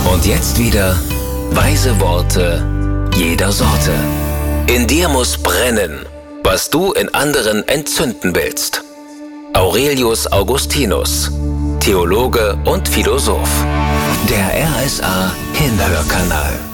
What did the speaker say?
Und jetzt wieder weise Worte jeder Sorte. In dir muss brennen, was du in anderen entzünden willst. Aurelius Augustinus, Theologe und Philosoph. Der RSA Hinhörkanal.